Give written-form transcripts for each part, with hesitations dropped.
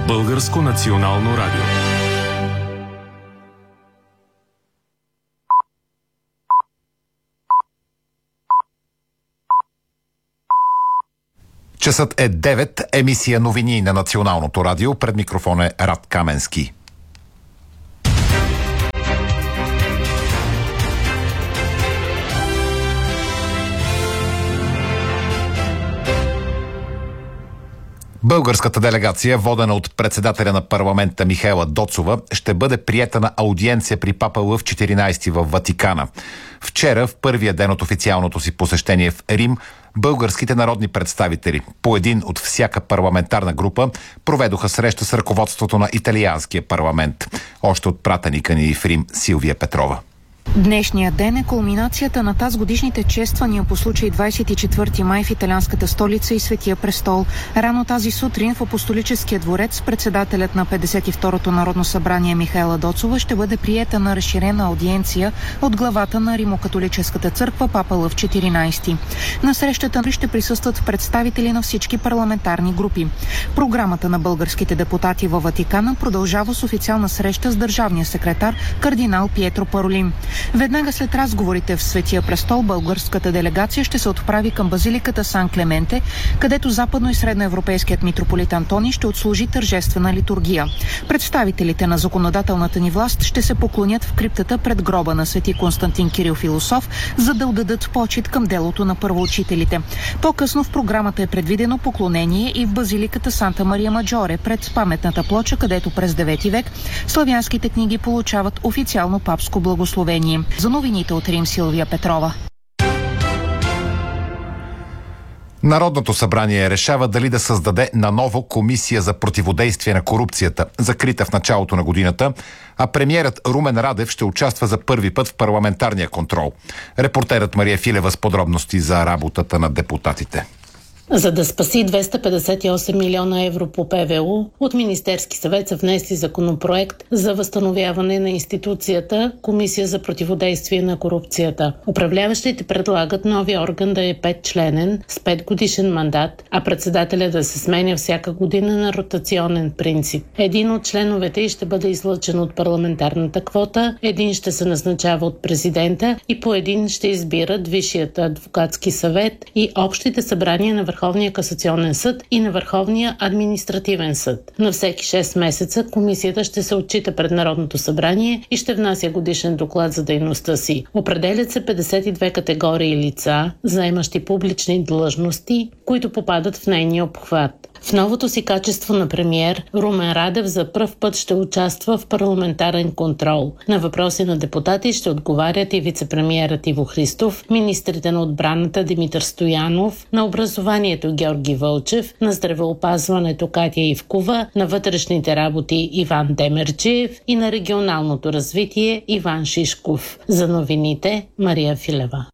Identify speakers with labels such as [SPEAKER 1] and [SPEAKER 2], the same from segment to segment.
[SPEAKER 1] Българско национално радио.
[SPEAKER 2] Часът е 9, емисия новини на Националното радио. Пред микрофон е Рад Каменски. Българската делегация, водена от председателя на парламента Михаела Доцова, ще бъде приета на аудиенция при папа Лъв 14 в Ватикана. Вчера, в първия ден от официалното си посещение в Рим, българските народни представители, по един от всяка парламентарна група, проведоха среща с ръководството на италианския парламент. Още от пратеника ни в Рим Силвия Петрова.
[SPEAKER 3] Днешният ден е кулминацията на тазгодишните чествания по случай 24 май в италианската столица и Светия престол. Рано тази сутрин в Апостолическия дворец председателят на 52-то Народно събрание Михаела Доцова ще бъде приета на разширена аудиенция от главата на Римокатолическата църква папа Лъв 14. На срещата ще присъстват представители на всички парламентарни групи. Програмата на българските депутати във Ватикана продължава с официална среща с държавния секретар кардинал Пиетро Паролин. Веднага след разговорите в Светия престол, българската делегация ще се отправи към базиликата Сан Клементе, където западно и средноевропейският митрополит Антоний ще отслужи тържествена литургия. Представителите на законодателната ни власт ще се поклонят в криптата пред гроба на свети Константин Кирил Философ, за да отдадат почит към делото на първоучителите. По-късно в програмата е предвидено поклонение и в базиликата Санта Мария Маджоре пред паметната плоча, където през 9 век славянските книги получават официално папско благословение. За новините от Рим Силвия Петрова.
[SPEAKER 2] Народното събрание решава дали да създаде наново комисия за противодействие на корупцията, закрита в началото на годината, а премиерът Румен Радев ще участва за първи път в парламентарния контрол. Репортерът Мария Филева с подробности за работата на депутатите.
[SPEAKER 4] За да спаси 258 милиона евро по ПВУ, от Министерски съвет са внесли законопроект за възстановяване на институцията Комисия за противодействие на корупцията. Управляващите предлагат нови орган да е 5-членен с 5-годишен мандат, а председателя да се сменя всяка година на ротационен принцип. Един от членовете ще бъде излъчен от парламентарната квота, един ще се назначава от президента и по един ще избират Висшият адвокатски съвет и общите събрания на Върховния касационен съд и на Върховния административен съд. На всеки 6 месеца комисията ще се отчита пред Народното събрание и ще внася годишен доклад за дейността си. Определят се 52 категории лица, заемащи публични длъжности, които попадат в нейния обхват. В новото си качество на премиер, Румен Радев за пръв път ще участва в парламентарен контрол. На въпроси на депутати ще отговарят и вицепремиерът Иво Христов, министрите на отбраната Димитър Стоянов, на образованието Георги Вълчев, на здравеопазването Катя Ивкова, на вътрешните работи Иван Демерджиев и на регионалното развитие Иван Шишков. За новините Мария Филева.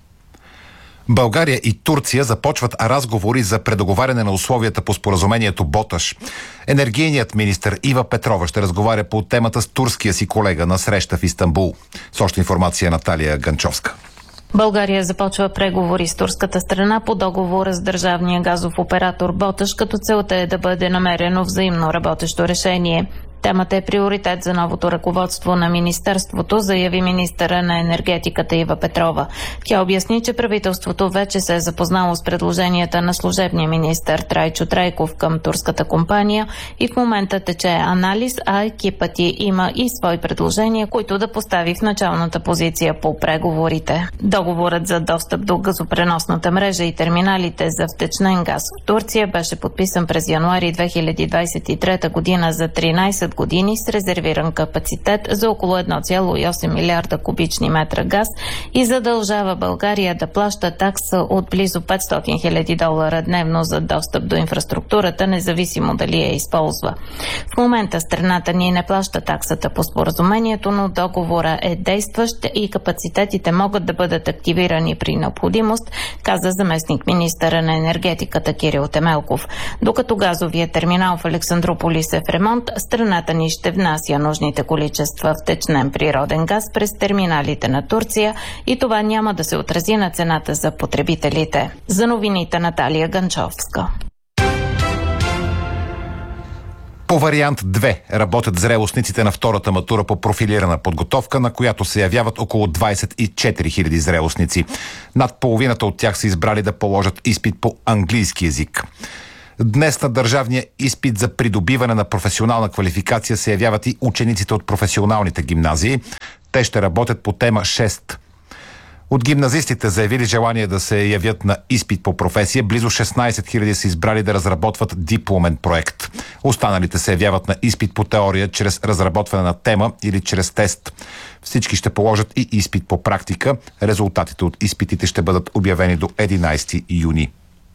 [SPEAKER 2] България и Турция започват разговори за предоговаряне на условията по споразумението Боташ. Енергийният министър Ива Петрова ще разговаря по темата с турския си колега на среща в Истанбул. С още информация Наталия Ганчовска.
[SPEAKER 5] България започва преговори с турската страна по договора с държавния газов оператор Боташ, като целта е да бъде намерено взаимно работещо решение. Темата е приоритет за новото ръководство на министерството, заяви министъра на енергетиката Ива Петрова. Тя обясни, че правителството вече се е запознало с предложенията на служебния министър Трайчо Трайков към турската компания и в момента тече анализ, а екипът ѝ има и свои предложения, които да постави в началната позиция по преговорите. Договорът за достъп до газопреносната мрежа и терминалите за втечнен газ в Турция беше подписан през януари 2023 година за 13 години с резервиран капацитет за около 1,8 милиарда кубични метра газ и задължава България да плаща такса от близо $500 хиляди дневно за достъп до инфраструктурата, независимо дали я използва. В момента страната ни не плаща таксата по споразумението, но договора е действащ и капацитетите могат да бъдат активирани при необходимост, каза заместник министъра на енергетиката Кирил Темелков. Докато газовия терминал в Александрополис е в ремонт, страната ни ще внася нужните количества втечнен природен газ през терминалите на Турция и това няма да се отрази на цената за потребителите. За новините Наталия Ганчовска.
[SPEAKER 2] По вариант 2 работят зрелостниците на втората матура по профилирана подготовка, на която се явяват около 24 000 зрелостници. Над половината от тях са избрали да положат изпит по английски език. Днес на държавния изпит за придобиване на професионална квалификация се явяват и учениците от професионалните гимназии. Те ще работят по тема 6. От гимназистите, заявили желание да се явят на изпит по професия, близо 16 000 са избрали да разработват дипломен проект. Останалите се явяват на изпит по теория чрез разработване на тема или чрез тест. Всички ще положат и изпит по практика. Резултатите от изпитите ще бъдат обявени до 11 юни.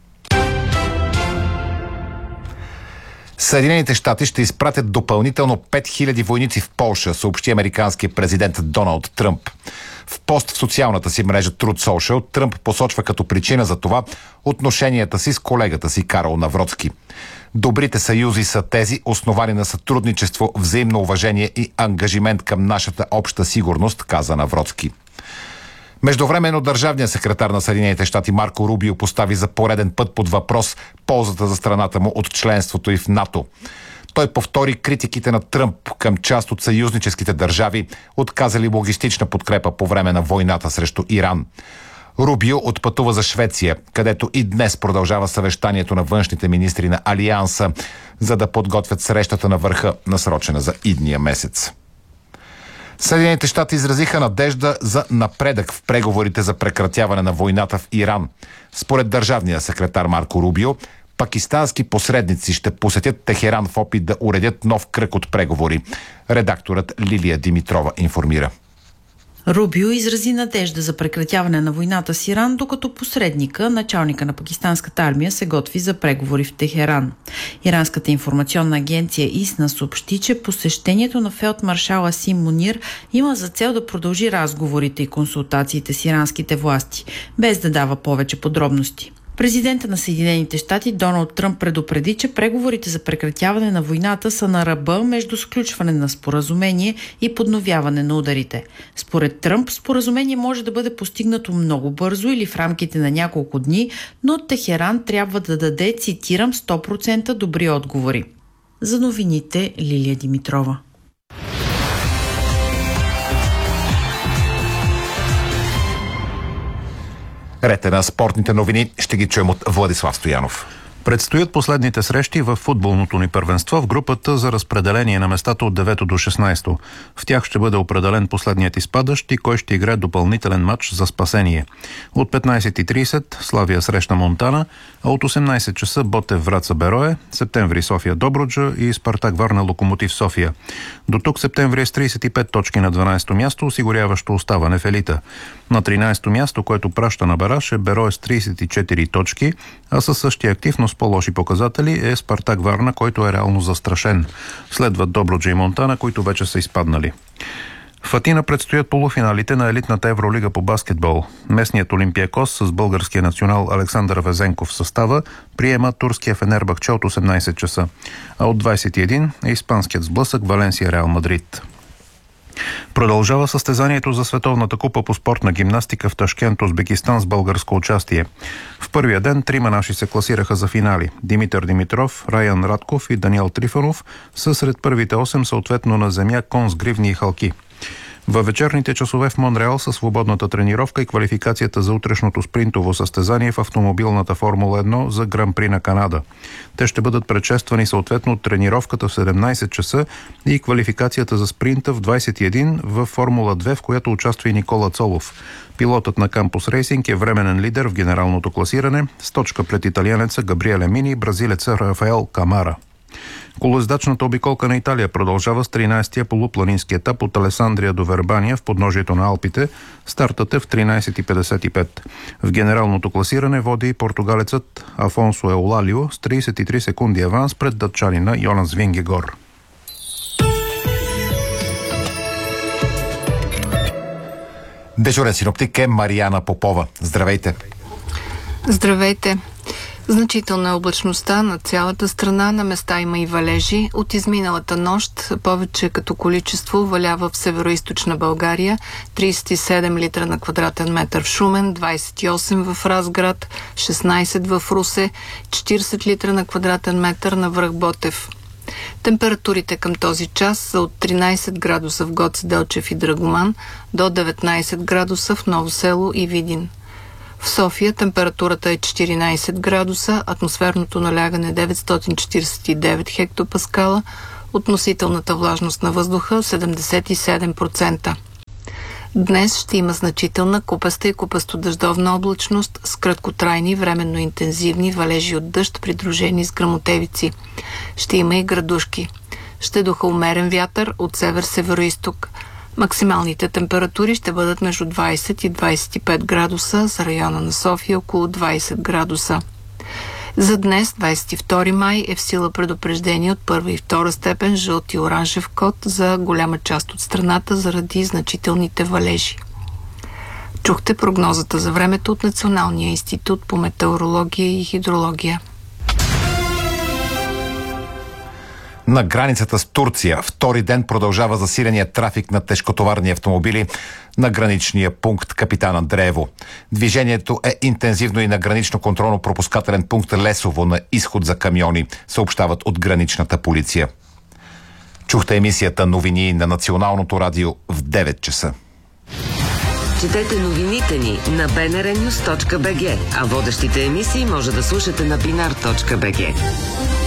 [SPEAKER 2] Съединените щати ще изпратят допълнително 5000 войници в Полша, съобщи американският президент Доналд Тръмп. В пост в социалната си мрежа Truth Social Тръмп посочва като причина за това отношенията си с колегата си Карл Навроцки. Добрите съюзи са тези, основани на сътрудничество, взаимно уважение и ангажимент към нашата обща сигурност, каза Навроцки. Междувременно държавният секретар на Съединените щати Марко Рубио постави за пореден път под въпрос ползата за страната му от членството и в НАТО. Той повтори критиките на Тръмп към част от съюзническите държави, отказали логистична подкрепа по време на войната срещу Иран. Рубио отпътува за Швеция, където и днес продължава съвещанието на външните министри на Алианса, за да подготвят срещата на върха, насрочена за идния месец. Съединените щати изразиха надежда за напредък в преговорите за прекратяване на войната в Иран. Според държавния секретар Марко Рубио, пакистански посредници ще посетят Техеран в опит да уредят нов кръг от преговори. Редакторът Лилия Димитрова информира.
[SPEAKER 6] Рубио изрази надежда за прекратяване на войната с Иран, докато посредника, началника на пакистанската армия, се готви за преговори в Техеран. Иранската информационна агенция ИСНА съобщи, че посещението на фелдмаршал Асим Мунир има за цел да продължи разговорите и консултациите с иранските власти, без да дава повече подробности. Президентът на Съединените щати Доналд Тръмп предупреди, че преговорите за прекратяване на войната са на ръба между сключване на споразумение и подновяване на ударите. Според Тръмп, споразумение може да бъде постигнато много бързо или в рамките на няколко дни, но Техеран трябва да даде, цитирам, 100% добри отговори. За новините Лилия Димитрова.
[SPEAKER 2] Ред на спортните новини ще ги чуем от Владислав Стоянов.
[SPEAKER 7] Предстоят последните срещи в футболното ни първенство в групата за разпределение на местата от 9 до 16. В тях ще бъде определен последният изпадащ и кой ще играе допълнителен матч за спасение. От 15:30 Славия срещна Монтана, а от 18 часа Ботев Враца Берое, Септември София Добруджа и Спартак Варна Локомотив София. До тук Септември е с 35 точки на 12-то място, осигуряващо оставане в елита. На 13-то място, което праща на бараж, е Берое с 34 точки, а със същия актив, но с по-лоши показатели е Спартак Варна, който е реално застрашен. Следват Добруджа и Монтана, които вече са изпаднали. В Атина предстоят полуфиналите на елитната Евролига по баскетбол. Местният Олимпиакос с българския национал Александър Везенков в състава приема турския Фенербахче от 18 часа, а от 21 е испанският сблъсък Валенсия Реал Мадрид. Продължава състезанието за Световната купа по спортна гимнастика в Ташкент, Узбекистан с българско участие. В първия ден 3 наши се класираха за финали. Димитър Димитров, Раян Радков и Даниел Трифонов са сред първите 8 съответно на земя, кон с гривни и халки. Във вечерните часове в Монреал са свободната тренировка и квалификацията за утрешното спринтово състезание в автомобилната Формула 1 за Гран-при на Канада. Те ще бъдат предшествани съответно от тренировката в 17 часа и квалификацията за спринта в 21 в Формула 2, в която участва и Никола Цолов. Пилотът на Кампус Рейсинг е временен лидер в генералното класиране с точка пред италианеца Габриеле Мини и бразилеца Рафаел Камара. Колоездачната обиколка на Италия продължава с 13-я полупланински етап от Алесандрия до Вербания в подножието на Алпите. Стартът е в 13:55. В генералното класиране води португалецът Афонсо Еолалио с 33 секунди аванс пред датчанина Йонас Вингегор.
[SPEAKER 2] Дежурен синоптик е Мариана Попова. Здравейте!
[SPEAKER 8] Здравейте! Значителна е облачността на цялата страна, на места има и валежи. От изминалата нощ повече като количество валява в североизточна България, 37 литра на квадратен метър в Шумен, 28 в Разград, 16 в Русе, 40 литра на квадратен метър на връх Ботев. Температурите към този час са от 13 градуса в Гоце Делчев и Драгоман до 19 градуса в Ново село и Видин. В София температурата е 14 градуса, атмосферното налягане 949 хектопаскала, относителната влажност на въздуха 77%. Днес ще има значителна купаста и купасто-дъждовна облачност с краткотрайни, временно интензивни валежи от дъжд, придружени с гръмотевици. Ще има и градушки. Ще духа умерен вятър от север-североизток. Максималните температури ще бъдат между 20 и 25 градуса, за района на София около 20 градуса. За днес, 22 май, е в сила предупреждение от първа и втора степен жълт и оранжев код за голяма част от страната заради значителните валежи. Чухте прогнозата за времето от Националния институт по метеорология и хидрология.
[SPEAKER 2] На границата с Турция втори ден продължава засиления трафик на тежкотоварни автомобили на граничния пункт Капитан Андреево. Движението е интензивно и на гранично-контролно-пропускателен пункт Лесово на изход за камиони, съобщават от граничната полиция. Чухте емисията новини на Националното радио в 9 часа.
[SPEAKER 9] Четете новините ни на bnrnews.bg, а водещите емисии може да слушате на binar.bg.